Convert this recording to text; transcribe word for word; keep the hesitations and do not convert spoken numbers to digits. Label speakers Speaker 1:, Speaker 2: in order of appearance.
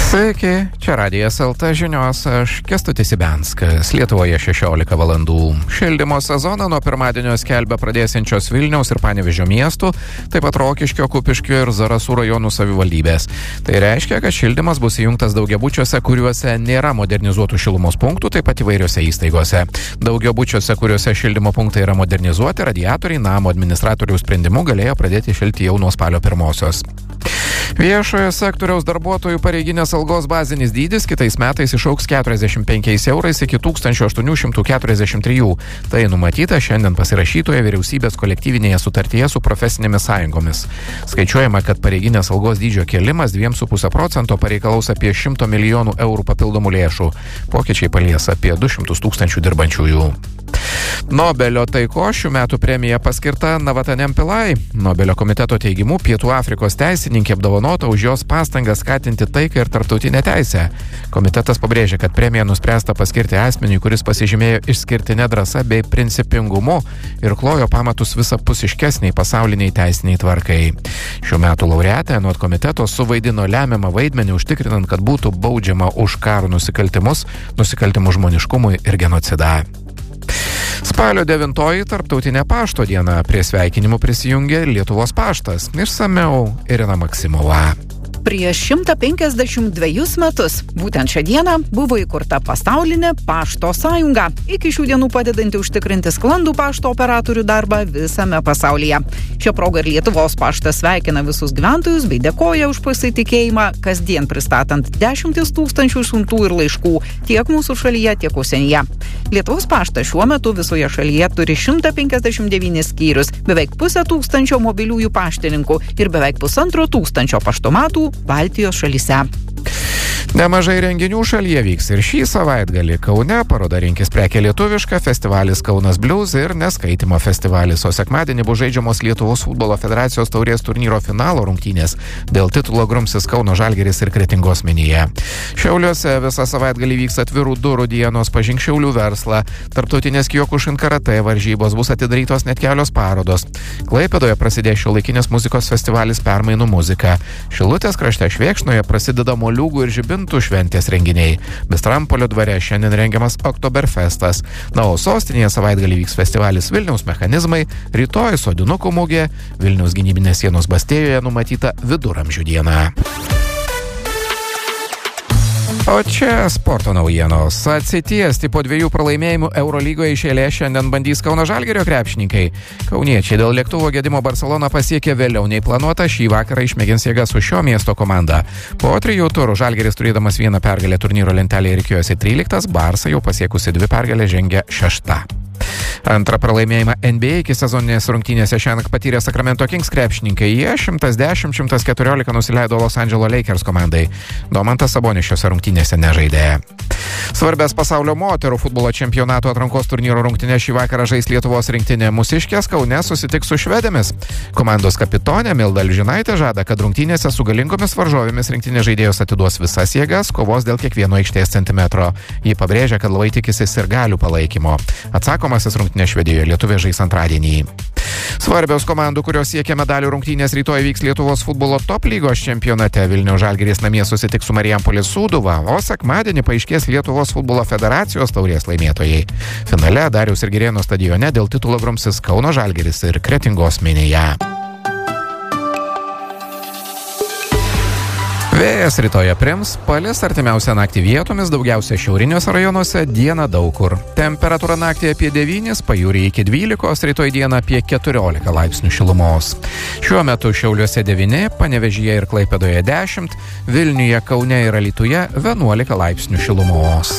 Speaker 1: Sveiki, čia Radijas L T žinios, aš Kęstutis Ibenskas. Lietuvoje šešiolika valandų. Šildymo sezoną nuo pirmadienio skelbia pradėsiančios Vilniaus ir Panevėžio miestų, taip pat Rokiškio, Kupiškio ir Zarasų rajonų savivaldybės. Tai reiškia, kad šildymas bus įjungtas daugiabučiuose, kuriuose nėra modernizuotų šilumos punktų, taip pat įvairiose įstaigose. Daugiabučiuose, kuriuose šildymo punktai yra modernizuoti, radiatoriai namo administratoriaus sprendimu galėjo pradėti šilti jau nuo spalio pirmosios. Viešojo sektoriaus darbuotojų pareiginės algos bazinis dydis kitais metais išaugs keturiasdešimt penkiais eurais iki tūkstančio aštuonių šimtų keturiasdešimt trijų. Tai numatyta šiandien pasirašytoje vyriausybės kolektyvinėje sutartyje su profesinėmis sąjungomis. Skaičiuojama, kad pareiginės algos dydžio kėlimas dviem su puse procento pareikalaus apie šimto milijonų eurų papildomų lėšų. Pokyčiai palies apie du šimtus tūkstančių dirbančiųjų. Nobelio taikos šių metų premija paskirta Navatanem Pillai. Nobelio komiteto teigimu Pietų Afrikos teisininkė apdovanota už jos pastangas skatinti taiką ir tarptautinę teisę. Komitetas pabrėžė, kad premiją nuspręsta paskirti asmeniui, kuris pasižymėjo išskirtinę drąsą bei principingumu ir klojo pamatus visapusiškesniai pasauliniai teisiniai tvarkai. Šių metų laureatė anot komiteto suvaidino lemiamą vaidmenį užtikrinant, kad būtų baudžiama už karo nusikaltimus, nusikaltimus žmoniškumui ir genocidą. Spalio devintoji tarptautinė pašto diena. Prie sveikinimų prisijungė Lietuvos paštas. Išsamiau Irina Maksimova.
Speaker 2: Prieš šimtą penkiasdešimt dvejus metus, būtent šią dieną, buvo įkurta pasaulinė pašto sąjunga, iki šių dienų padedanti užtikrinti sklandų pašto operatorių darbą visame pasaulyje. Šią progą ir Lietuvos paštas sveikina visus gyventojus bei dėkoja už pasitikėjimą, kasdien pristatant dešimtis tūkstančių siuntų ir laiškų tiek mūsų šalyje, tiek užsienyje. Lietuvos paštas šiuo metu visoje šalyje turi šimtą penkiasdešimt devynis skyrius, beveik pusę tūkstančio mobiliųjų paštininkų ir beveik pusantro tūkstančio paštomatų Baltijos šalyse.
Speaker 1: Nemažai renginių šalyje vyks ir šį savaitgalį. Kaune paroda Rinkis prekė lietuviška, festivalis Kaunas Blues ir Neskaitimo festivalis, o sekmadienį bus žaidžiamos Lietuvos futbolo federacijos taurės turnyro finalo rungtynės. Dėl titulo grumsis Kauno Žalgiris ir Kretingos Minija. Šiauliuose visą savaitgalį vyks atvirų durų dienos, pažink Šiaulių verslą. Tarptautinės Kyokushin karatė varžybos, bus atidarytos net kelios parodos. Klaipėdoje prasidės šiuolaikinės muzikos festivalis Permainų muzika. Šilutės krašte Švėkšnoje prasideda moliūgų ir žibintų šventės renginiai. Bistrampolio dvare šiandien rengiamas Oktoberfestas. Na, o sostinėje savaitgalį vyks festivalis Vilniaus mechanizmai, rytoj sodinukų mugė, Vilniaus gynybinės sienos Bastėjoje numatyta viduramžių diena. O čia sporto naujienos. Atsitiesti po dviejų pralaimėjimų Eurolygoje iš eilės šiandien bandys Kauno Žalgirio krepšininkai. Kauniečiai dėl lėktuvo gedimo Barceloną pasiekė vėliau nei planuota, šį vakarą išmėgins jėgas su šio miesto komanda. Po trijų turų Žalgiris turėdamas vieną pergalę turnyro lentelėje rikiuojasi tryliktas, Barsa jau pasiekusi dvi pergalės žengia šešta. Antrą pralaimėjimą N B A iki sezoninės rungtynėse šiandien patyrė Sacramento Kings krepšininkai. Jie šimtas dešimt šimtas keturiolika nusileido Los Angeles Lakers komandai. Domantas Sabonis šiose rungtynėse nežaidė. Svarbės pasaulio moterų futbolo čempionato atrankos turnyro rungtynės šį vakarą žais Lietuvos rinktinė. Mūsiškės Kaune susitiks su švedėmis. Komandos kapitonė Milda Liužinaitė žada, kad rungtynėse su galingomis varžovėmis rinktinės žaidėjos atiduos visas jėgas, kovos dėl kiekvieno aikštės centimetro. Ji pabrėžia, kad labai tikisi sirgalių palaikymo. Atsakomasis rungtynės Švedijoje lietuvė žais antradienį. Svarbios komandų, kurios siekia medalių rungtynės rytoj vyks Lietuvos futbolo top lygos čempionate. Vilniaus Žalgiris namie susitiks su Marijampolės Sūduva, o sekmadienį paaiškės Lietuvos futbolo federacijos taurės laimėtojai. Finale Dariaus ir Girėno stadione dėl titulo grumsis Kauno Žalgiris ir Kretingos Minija. Vėjas rytoje prims, palis artimiausią naktį vietomis, daugiausia šiauriniuose rajonuose, dieną daug kur. Temperatūra naktį apie devynis, pajūryje iki dvylikos, rytoj dieną apie keturiolika laipsnių šilumos. Šiuo metu Šiauliuose devyni, Panevėžyje ir Klaipėdoje dešimt, Vilniuje, Kaune ir Alytuje vienuolika laipsnių šilumos.